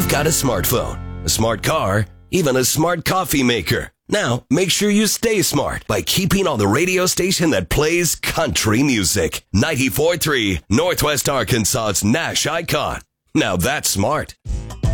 got a smartphone, a smart car, even a smart coffee maker. Now, make sure you stay smart by keeping on the radio station that plays country music. 94.3 Northwest Arkansas's Nash Icon. Now that's smart.